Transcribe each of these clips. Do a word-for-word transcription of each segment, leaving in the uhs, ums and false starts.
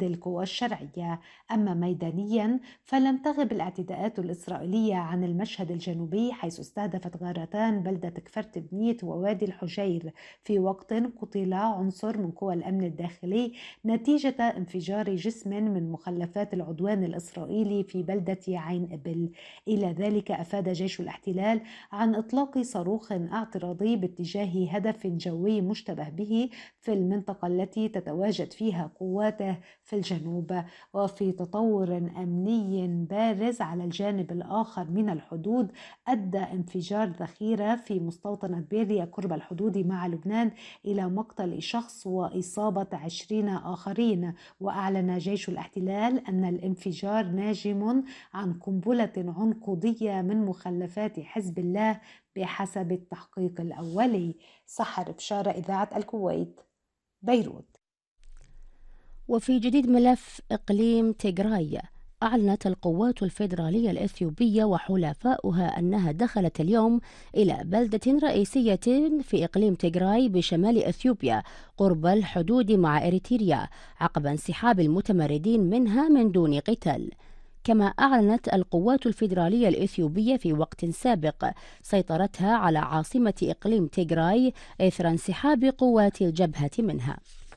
بإيجاد القوى الشرعية. أما ميدانيا فلم تغب الاعتداءات الإسرائيلية عن المشهد الجنوبي، حيث استهدفت غارتان بلدة كفرت بنيت ووادي الحجير في وقت قتل عنصر من قوى الأمن الداخلي نتيجة انفجار جسم من مخلفات العدوان الإسرائيلي في بلدة عين إبل. إلى ذلك أفاد جيش الاحتلال عن إطلاق صاروخ اعتراضي باتجاه هدف جوي مشتبه به في المنطقة التي تتواجد فيها قواته في الجنوب. وفي تطور أمني بارز على الجانب الآخر من الحدود، أدى انفجار ذخيرة في مستوطنة بيريا قرب الحدود مع لبنان إلى مقتل شخص وإصابة عشرين آخرين. وأعلن جيش الاحتلال أن الانفجار ناجم عن قنبلة عنقودية من مخلفات حزب الله بحسب التحقيق الأولي. سحر بشارة، إذاعة الكويت، بيروت. وفي جديد ملف إقليم تيغراي، أعلنت القوات الفيدرالية الإثيوبية وحلفاؤها أنها دخلت اليوم إلى بلدة رئيسية في إقليم تيغراي بشمال إثيوبيا قرب الحدود مع إريتريا عقب انسحاب المتمردين منها من دون قتال. كما أعلنت القوات الفيدرالية الإثيوبية في وقت سابق سيطرتها على عاصمة إقليم تيغراي إثر انسحاب قوات الجبهة منها.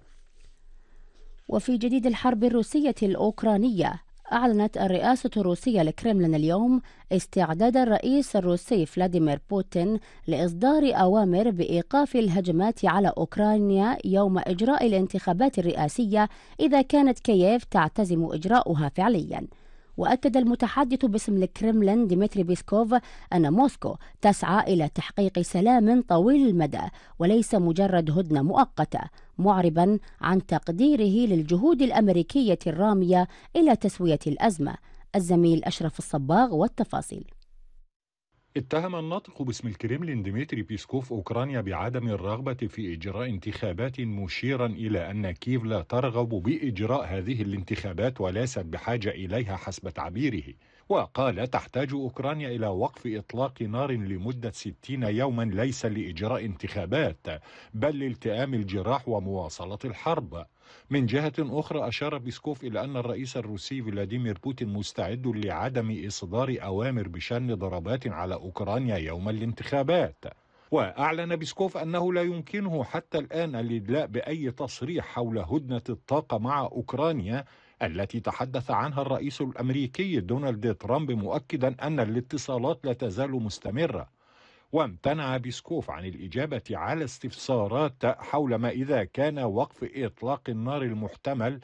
وفي جديد الحرب الروسية الأوكرانية، أعلنت الرئاسة الروسية الكرملين اليوم استعداد الرئيس الروسي فلاديمير بوتين لإصدار أوامر بإيقاف الهجمات على أوكرانيا يوم إجراء الانتخابات الرئاسية إذا كانت كييف تعتزم إجراؤها فعليا. وأكد المتحدث باسم الكرملين ديمتري بيسكوف أن موسكو تسعى إلى تحقيق سلام طويل المدى وليس مجرد هدنة مؤقتة، معربا عن تقديره للجهود الأمريكية الرامية إلى تسوية الأزمة. الزميل أشرف الصباغ والتفاصيل. اتهم الناطق باسم الكريملين ديمتري بيسكوف أوكرانيا بعدم الرغبة في إجراء انتخابات، مشيرا إلى أن كييف لا ترغب بإجراء هذه الانتخابات وليست بحاجة إليها حسب تعبيره. وقال تحتاج أوكرانيا إلى وقف إطلاق نار لمدة ستين يوما ليس لإجراء انتخابات بل لالتئام الجراح ومواصلة الحرب. من جهة أخرى أشار بيسكوف إلى أن الرئيس الروسي فلاديمير بوتين مستعد لعدم إصدار أوامر بشن ضربات على أوكرانيا يوم الانتخابات. وأعلن بيسكوف أنه لا يمكنه حتى الآن الإدلاء بأي تصريح حول هدنة الطاقة مع أوكرانيا التي تحدث عنها الرئيس الأمريكي دونالد ترامب، مؤكدا أن الاتصالات لا تزال مستمرة. وامتنع بيسكوف عن الإجابة على استفسارات حول ما إذا كان وقف إطلاق النار المحتمل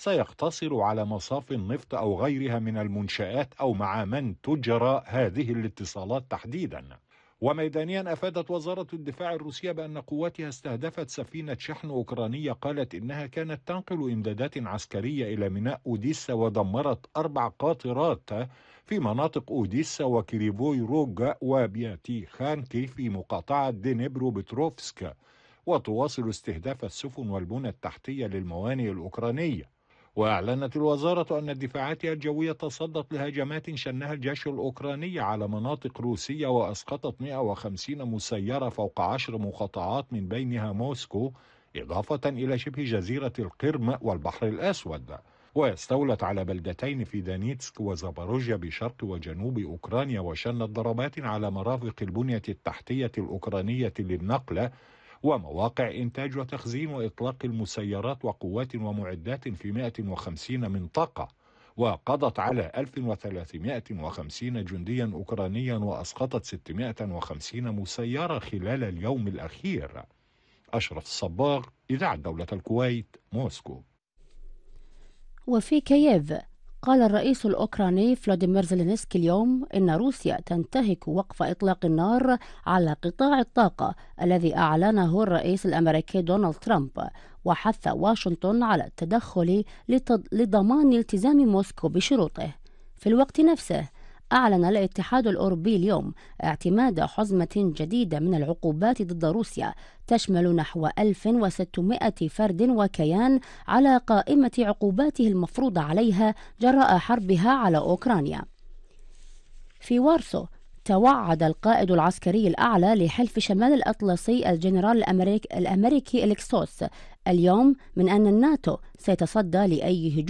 سيقتصر على مصاف النفط أو غيرها من المنشآت أو مع من تجرى هذه الاتصالات تحديدا. وميدانيا أفادت وزارة الدفاع الروسية بأن قواتها استهدفت سفينة شحن أوكرانية قالت إنها كانت تنقل إمدادات عسكرية إلى ميناء أوديسا ودمرت أربع قاطرات في مناطق أوديسا وكريفوي روغ وبياتي خانكي في مقاطعة دينيبرو بتروفسك، وتواصل استهداف السفن والبنى التحتية للموانئ الأوكرانية. وأعلنت الوزارة أن دفاعاتها الجوية تصدت لهجمات شنها الجيش الأوكراني على مناطق روسية وأسقطت مئة وخمسين مسيرة فوق عشر مقاطعات من بينها موسكو، إضافة إلى شبه جزيرة القرم والبحر الأسود. واستولت على بلدتين في دانيتسك وزاباروجيا بشرق وجنوب أوكرانيا، وشنت ضربات على مرافق البنية التحتية الأوكرانية للنقل ومواقع إنتاج وتخزين وإطلاق المسيرات وقوات ومعدات في مئة وخمسين منطقة. وقضت على ألف وثلاثمئة وخمسين جنديا أوكرانيا وأسقطت ستمئة وخمسين مسيرة خلال اليوم الأخير. أشرف الصباغ، إذاعة دولة الكويت، موسكو. وفي كييف، قال الرئيس الأوكراني فلاديمير زيلينسكي اليوم إن روسيا تنتهك وقف إطلاق النار على قطاع الطاقة الذي أعلنه الرئيس الأمريكي دونالد ترامب، وحث واشنطن على التدخل لضمان التزام موسكو بشروطه. في الوقت نفسه، أعلن الاتحاد الأوروبي اليوم اعتماد حزمة جديدة من العقوبات ضد روسيا تشمل نحو ألف وستمئة فرد وكيان على قائمة عقوباته المفروضة عليها جراء حربها على أوكرانيا. في وارسو، توعد القائد العسكري الأعلى لحلف شمال الأطلسي الجنرال الأمريكي, الأمريكي إليكسوس اليوم من أن الناتو سيتصدى لأي هجوم